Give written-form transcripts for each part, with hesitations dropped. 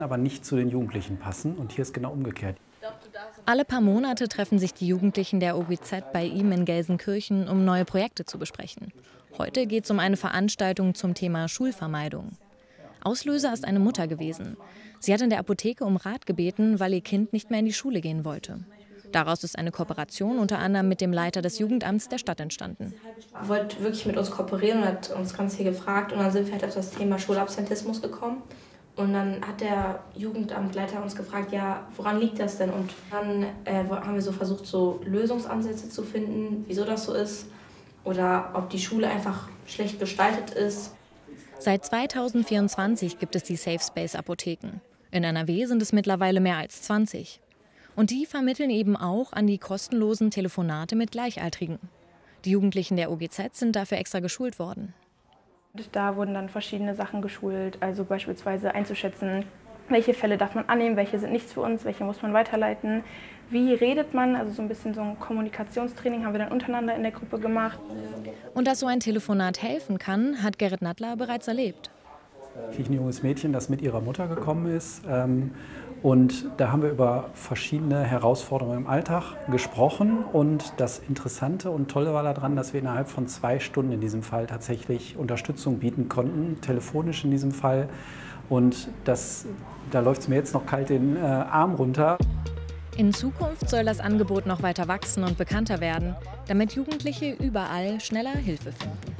aber nicht zu den Jugendlichen passen. Und hier ist genau umgekehrt. Alle paar Monate treffen sich die Jugendlichen der OGZ bei ihm in Gelsenkirchen, um neue Projekte zu besprechen. Heute geht es um eine Veranstaltung zum Thema Schulvermeidung. Auslöser ist eine Mutter gewesen. Sie hat in der Apotheke um Rat gebeten, weil ihr Kind nicht mehr in die Schule gehen wollte. Daraus ist eine Kooperation unter anderem mit dem Leiter des Jugendamts der Stadt entstanden. Er wollte wirklich mit uns kooperieren und hat uns ganz viel gefragt. Und dann sind wir halt auf das Thema Schulabsentismus gekommen. Und dann hat der Jugendamtleiter uns gefragt, ja, woran liegt das denn? Und dann haben wir so versucht, so Lösungsansätze zu finden, wieso das so ist. Oder ob die Schule einfach schlecht gestaltet ist. Seit 2024 gibt es die Safe Space Apotheken. In NRW sind es mittlerweile mehr als 20. Und die vermitteln eben auch an die kostenlosen Telefonate mit Gleichaltrigen. Die Jugendlichen der OGZ sind dafür extra geschult worden. Da wurden dann verschiedene Sachen geschult, also beispielsweise einzuschätzen, welche Fälle darf man annehmen, welche sind nichts für uns, welche muss man weiterleiten. Wie redet man, also so ein bisschen so ein Kommunikationstraining haben wir dann untereinander in der Gruppe gemacht. Und dass so ein Telefonat helfen kann, hat Gerrit Nattler bereits erlebt. Hier ist ein junges Mädchen, das mit ihrer Mutter gekommen ist. Und da haben wir über verschiedene Herausforderungen im Alltag gesprochen. Und das Interessante und Tolle war daran, dass wir innerhalb von 2 Stunden in diesem Fall tatsächlich Unterstützung bieten konnten, telefonisch in diesem Fall. Und da läuft es mir jetzt noch kalt den Arm runter. In Zukunft soll das Angebot noch weiter wachsen und bekannter werden, damit Jugendliche überall schneller Hilfe finden.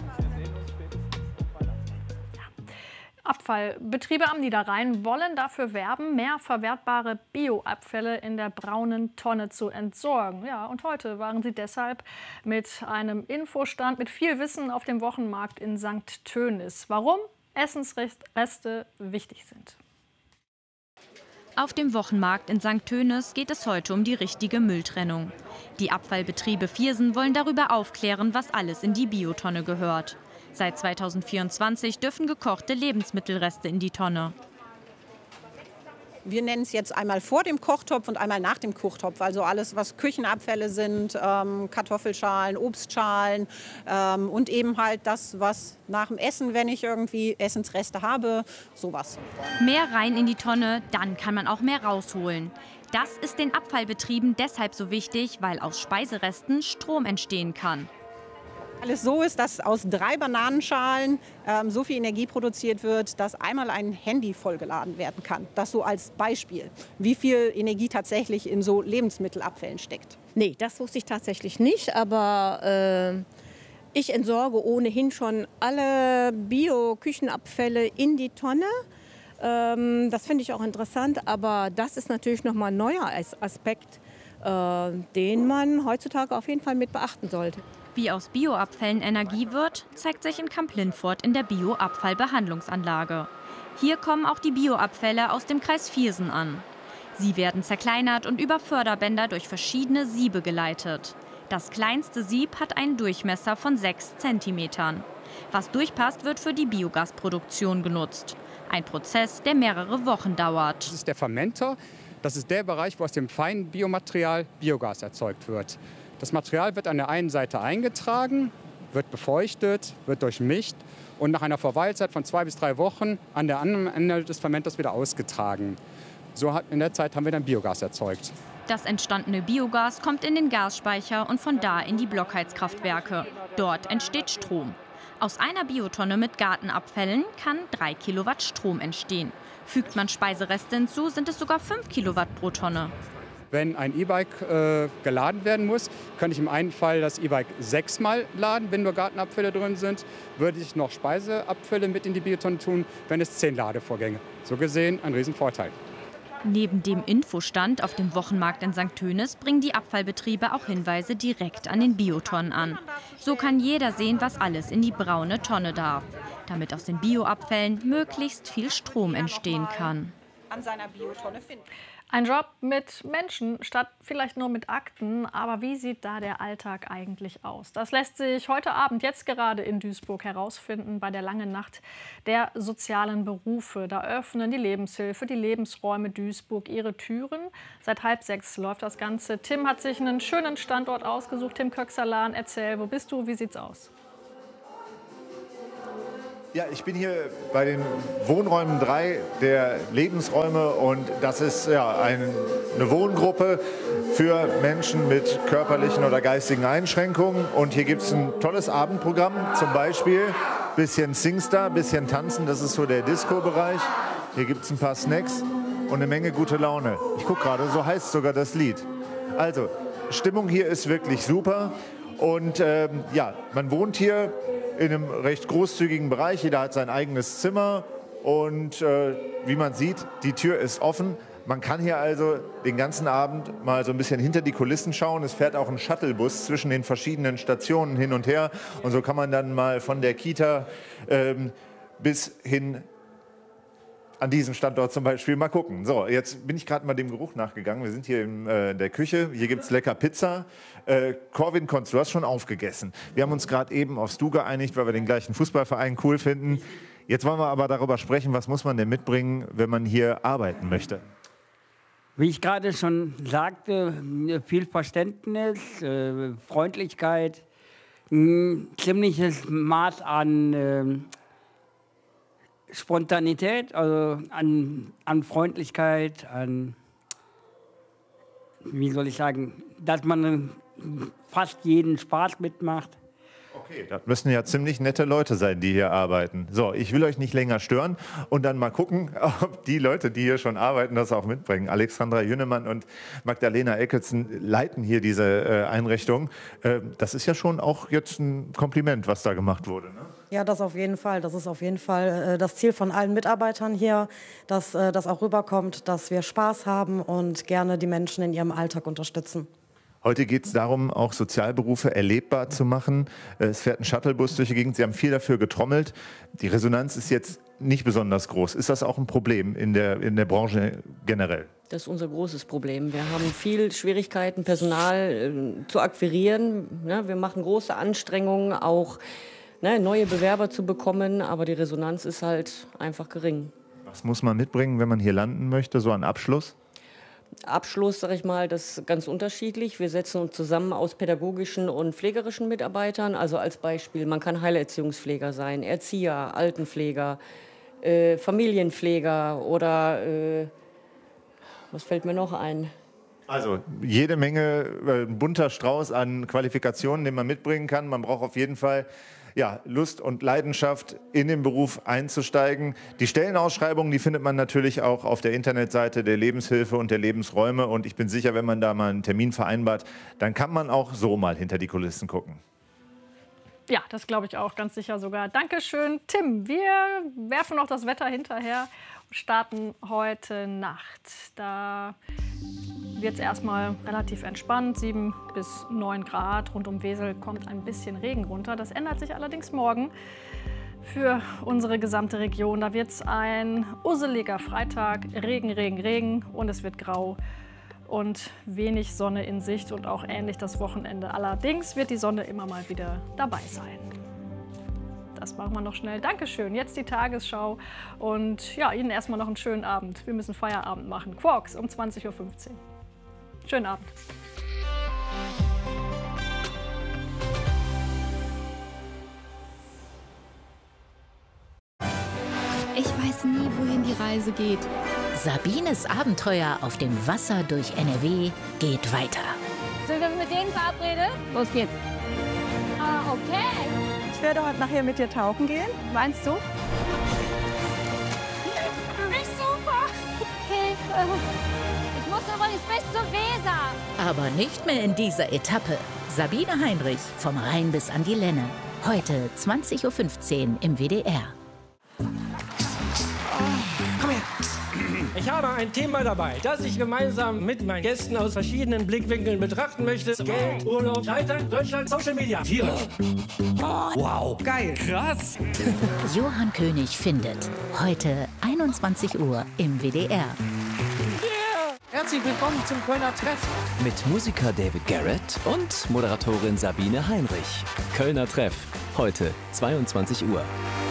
Abfallbetriebe am Niederrhein wollen dafür werben, mehr verwertbare Bioabfälle in der braunen Tonne zu entsorgen. Ja, und heute waren sie deshalb mit einem Infostand mit viel Wissen auf dem Wochenmarkt in St. Tönis. Warum Essensreste wichtig sind. Auf dem Wochenmarkt in St. Tönis geht es heute um die richtige Mülltrennung. Die Abfallbetriebe Viersen wollen darüber aufklären, was alles in die Biotonne gehört. Seit 2024 dürfen gekochte Lebensmittelreste in die Tonne. Wir nennen es jetzt einmal vor dem Kochtopf und einmal nach dem Kochtopf. Also alles, was Küchenabfälle sind, Kartoffelschalen, Obstschalen und eben halt das, was nach dem Essen, wenn ich irgendwie Essensreste habe, sowas. Mehr rein in die Tonne, dann kann man auch mehr rausholen. Das ist den Abfallbetrieben deshalb so wichtig, weil aus Speiseresten Strom entstehen kann. Alles so ist, dass aus 3 Bananenschalen so viel Energie produziert wird, dass einmal ein Handy vollgeladen werden kann. Das so als Beispiel, wie viel Energie tatsächlich in so Lebensmittelabfällen steckt. Nee, das wusste ich tatsächlich nicht, aber ich entsorge ohnehin schon alle Bio-Küchenabfälle in die Tonne. Das finde ich auch interessant, aber das ist natürlich noch mal ein neuer Aspekt, den man heutzutage auf jeden Fall mit beachten sollte. Wie aus Bioabfällen Energie wird, zeigt sich in Kamp-Lintfort in der Bioabfallbehandlungsanlage. Hier kommen auch die Bioabfälle aus dem Kreis Viersen an. Sie werden zerkleinert und über Förderbänder durch verschiedene Siebe geleitet. Das kleinste Sieb hat einen Durchmesser von 6 cm. Was durchpasst, wird für die Biogasproduktion genutzt. Ein Prozess, der mehrere Wochen dauert. Das ist der Fermenter. Das ist der Bereich, wo aus dem feinen Biomaterial Biogas erzeugt wird. Das Material wird an der einen Seite eingetragen, wird befeuchtet, wird durchmischt und nach einer Verweilzeit von 2 bis 3 Wochen an der anderen Ende des Fermenters wieder ausgetragen. In der Zeit haben wir dann Biogas erzeugt. Das entstandene Biogas kommt in den Gasspeicher und von da in die Blockheizkraftwerke. Dort entsteht Strom. Aus einer Biotonne mit Gartenabfällen kann 3 Kilowatt Strom entstehen. Fügt man Speisereste hinzu, sind es sogar 5 Kilowatt pro Tonne. Wenn ein E-Bike geladen werden muss, kann ich im einen Fall das E-Bike 6-mal laden, wenn nur Gartenabfälle drin sind. Würde ich noch Speiseabfälle mit in die Biotonne tun, wenn es 10 Ladevorgänge. So gesehen ein Riesenvorteil. Neben dem Infostand auf dem Wochenmarkt in St. Tönis bringen die Abfallbetriebe auch Hinweise direkt an den Biotonnen an. So kann jeder sehen, was alles in die braune Tonne darf, damit aus den Bioabfällen möglichst viel Strom entstehen kann. An seiner Biotonne finden. Ein Job mit Menschen statt vielleicht nur mit Akten. Aber wie sieht da der Alltag eigentlich aus? Das lässt sich heute Abend, jetzt gerade in Duisburg, herausfinden bei der langen Nacht der sozialen Berufe. Da öffnen die Lebenshilfe, die Lebensräume Duisburg ihre Türen. Seit 5:30 läuft das Ganze. Tim hat sich einen schönen Standort ausgesucht. Tim Köxerlan, erzähl, wo bist du, wie sieht's aus? Ja, ich bin hier bei den Wohnräumen 3 der Lebensräume und das ist ja eine Wohngruppe für Menschen mit körperlichen oder geistigen Einschränkungen. Und hier gibt es ein tolles Abendprogramm, zum Beispiel ein bisschen Singstar, ein bisschen Tanzen, das ist so der Disco-Bereich. Hier gibt es ein paar Snacks und eine Menge gute Laune. Ich gucke gerade, so heißt sogar das Lied. Also, Stimmung hier ist wirklich super und ja, man wohnt hier in einem recht großzügigen Bereich. Jeder hat sein eigenes Zimmer und wie man sieht, die Tür ist offen. Man kann hier also den ganzen Abend mal so ein bisschen hinter die Kulissen schauen. Es fährt auch ein Shuttlebus zwischen den verschiedenen Stationen hin und her. Und so kann man dann mal von der Kita bis hin an diesen Standort zum Beispiel mal gucken. So, jetzt bin ich gerade mal dem Geruch nachgegangen. Wir sind hier in der Küche. Hier gibt es lecker Pizza. Corwin Konz, du hast schon aufgegessen. Wir haben uns gerade eben aufs Du geeinigt, weil wir den gleichen Fußballverein cool finden. Jetzt wollen wir aber darüber sprechen, was muss man denn mitbringen, wenn man hier arbeiten möchte? Wie ich gerade schon sagte, viel Verständnis, Freundlichkeit, ein ziemliches Maß an Spontanität, also an Freundlichkeit, an, wie soll ich sagen, dass man fast jeden Spaß mitmacht. Okay, das müssen ja ziemlich nette Leute sein, die hier arbeiten. So, ich will euch nicht länger stören und dann mal gucken, ob die Leute, die hier schon arbeiten, das auch mitbringen. Alexandra Jünnemann und Magdalena Eckelsen leiten hier diese Einrichtung. Das ist ja schon auch jetzt ein Kompliment, was da gemacht wurde, ne? Ja, das auf jeden Fall. Das ist auf jeden Fall das Ziel von allen Mitarbeitern hier, dass das auch rüberkommt, dass wir Spaß haben und gerne die Menschen in ihrem Alltag unterstützen. Heute geht es darum, auch Sozialberufe erlebbar zu machen. Es fährt ein Shuttlebus durch die Gegend. Sie haben viel dafür getrommelt. Die Resonanz ist jetzt nicht besonders groß. Ist das auch ein Problem in der Branche generell? Das ist unser großes Problem. Wir haben viel Schwierigkeiten, Personal zu akquirieren. Ja, wir machen große Anstrengungen, auch neue Bewerber zu bekommen. Aber die Resonanz ist halt einfach gering. Was muss man mitbringen, wenn man hier landen möchte, so an Abschluss? Abschluss, sage ich mal, das ist ganz unterschiedlich. Wir setzen uns zusammen aus pädagogischen und pflegerischen Mitarbeitern. Also als Beispiel, man kann Heilerziehungspfleger sein, Erzieher, Altenpfleger, Familienpfleger oder was fällt mir noch ein? Also jede Menge, bunter Strauß an Qualifikationen, den man mitbringen kann. Man braucht auf jeden Fall Lust und Leidenschaft, in den Beruf einzusteigen. Die Stellenausschreibungen, die findet man natürlich auch auf der Internetseite der Lebenshilfe und der Lebensräume. Und ich bin sicher, wenn man da mal einen Termin vereinbart, dann kann man auch so mal hinter die Kulissen gucken. Ja, das glaube ich auch, ganz sicher sogar. Dankeschön, Tim. Wir werfen noch das Wetter hinterher und starten heute Nacht. Da wird es erstmal relativ entspannt, 7 bis 9 Grad. Rund um Wesel kommt ein bisschen Regen runter. Das ändert sich allerdings morgen für unsere gesamte Region. Da wird es ein usseliger Freitag, Regen, Regen, Regen und es wird grau und wenig Sonne in Sicht und auch ähnlich das Wochenende. Allerdings wird die Sonne immer mal wieder dabei sein. Das machen wir noch schnell. Dankeschön. Jetzt die Tagesschau und ja, Ihnen erstmal noch einen schönen Abend. Wir müssen Feierabend machen. Quarks um 20:15 Uhr. Schönen Abend. Ich weiß nie, wohin die Reise geht. Sabines Abenteuer auf dem Wasser durch NRW geht weiter. Sind wir mit denen verabredet? Los geht's. Ah, okay. Ich werde heute nachher mit dir tauchen gehen. Meinst du? Nicht super. Hilfe. Ich muss übrigens bis zur Weser. Aber nicht mehr in dieser Etappe. Sabine Heinrich, vom Rhein bis an die Lenne. Heute 20:15 Uhr im WDR. Komm her. Ich habe ein Thema dabei, das ich gemeinsam mit meinen Gästen aus verschiedenen Blickwinkeln betrachten möchte. Geld, Urlaub, Scheitern, Deutschland, Social Media. Tiere. Wow. Geil. Krass. Johann König findet. Heute 21 Uhr im WDR. Herzlich willkommen zum Kölner Treff. Mit Musiker David Garrett und Moderatorin Sabine Heinrich. Kölner Treff. Heute 22 Uhr.